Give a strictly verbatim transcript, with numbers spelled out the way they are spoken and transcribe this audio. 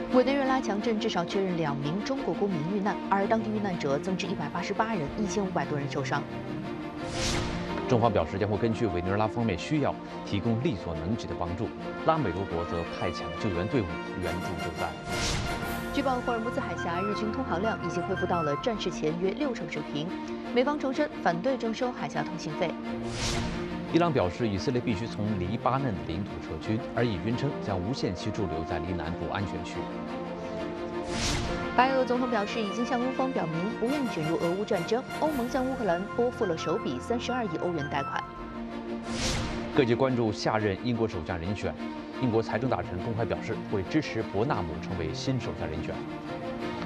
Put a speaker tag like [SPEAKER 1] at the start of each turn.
[SPEAKER 1] 委内瑞拉强震至少确认两名中国公民遇难，而当地遇难者增至一百八十八人，一千五百多人受伤。
[SPEAKER 2] 中方表示将会根据委内瑞拉方面需要，提供力所能及的帮助。拉美多国则派遣救援队伍援助救灾。
[SPEAKER 1] 据报，霍尔木兹海峡日均通航量已经恢复到了战事前约六成水平。美方重申反对征收海峡通行费。
[SPEAKER 2] 伊朗表示，以色列必须从黎巴嫩领土撤军，而以军称将无限期驻留在离南部安全区。
[SPEAKER 1] 白俄总统表示，已经向欧方表明不愿意卷入俄乌战争。欧盟向乌克兰拨付了首笔三十二亿欧元贷款。
[SPEAKER 2] 各界关注下任英国首相人选。英国财政大臣公开表示，会支持伯纳姆成为新首相人选。